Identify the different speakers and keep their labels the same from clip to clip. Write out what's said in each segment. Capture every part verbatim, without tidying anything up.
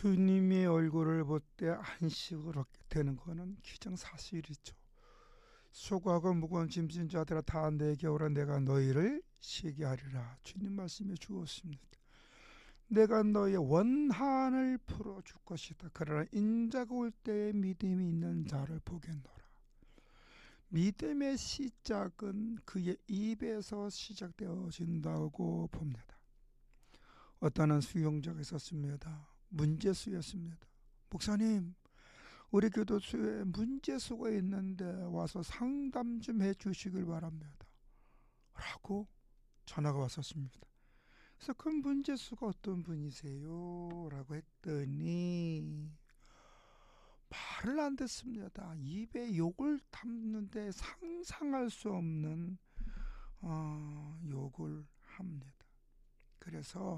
Speaker 1: 주님의 얼굴을 볼 때 안식을 얻게 되는 것은 기정사실이죠. 수고하고 무거운 짐진 자들아 다 내게 오라. 내가 너희를 쉬게 하리라. 주님 말씀해 주었습니다. 내가 너의 원한을 풀어줄 것이다. 그러나 인자가 올 때에 믿음이 있는 자를 보겠노라. 믿음의 시작은 그의 입에서 시작되어진다고 봅니다. 어떤 수용자가 있었습니다. 문제수였습니다. 목사님, 우리 교도소에 문제수가 있는데 와서 상담 좀 해주시길 바랍니다. 라고 전화가 왔었습니다. 그래서 그 문제수가 어떤 분이세요? 라고 했더니 말을 안 듣습니다. 입에 욕을 담는데 상상할 수 없는 어, 욕을 합니다. 그래서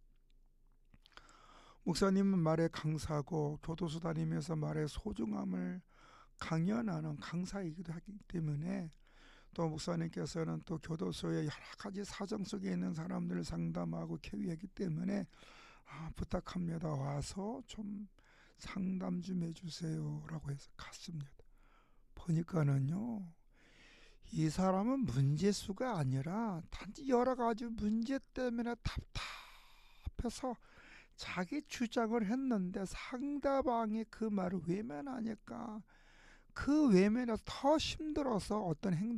Speaker 1: 목사님은 말에 강사고 교도소 다니면서 말의 소중함을 강연하는 강사이기도 하기 때문에 또 목사님께서는 또 교도소의 여러 가지 사정 속에 있는 사람들을 상담하고 케어하기 때문에 아, 부탁합니다. 와서 좀 상담 좀 해주세요 라고 해서 갔습니다. 보니까는요, 이 사람은 문제수가 아니라 단지 여러 가지 문제 때문에 답답해서 자기 주장을 했는데 상대방이 그 말을 외면하니까 그 외면에서 더 힘들어서 어떤 행동